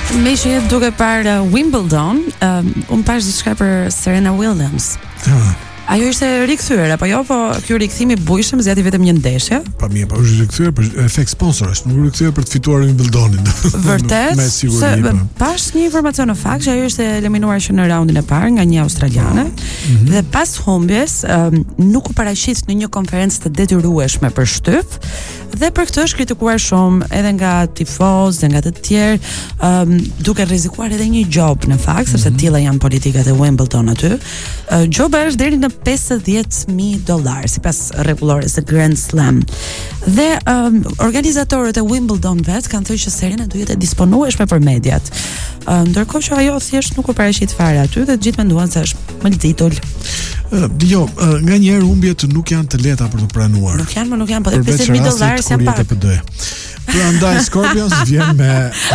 Me që jetë duke parë Wimbledon, unë pash diçka për Serena Williams. Ajo ishte rikthyer apo jo, po ky rikthimi bujshëm zgjati vetëm një ndeshje. Pa mirë, po është rikthyer për efekt sponsorosh, nuk rikthyer për të fituar Wimbledonin. Vërtet? Me siguri. Pash një informacion në fakt që ajo ishte eliminuar që në raundin e parë nga një australiane dhe pas humbjes nuk u paraqit në një konferencë të detyrueshme për shtyp dhe për këtë është kritikuar shumë edhe nga tifozë dhe nga të tjerë, duke rrezikuar edhe një job në fakt, sepse tilla janë politikat e Wimbledon aty. Joba është deri në $50,000 sipas rregullores së Grand Slam. Dhe organizatorët e Wimbledon vet kanë thënë që Serena do jetë disponueshme për mediat. Ndërkohë që ajo thjesht nuk u paraqit fare aty dhe të gjithë menduan se është mëltitul. Jo, nganjëherë humbjet nuk janë të lehta për të pranuar. Nuk janë, po $50,000 janë pak. Prandaj Scorpions vjen me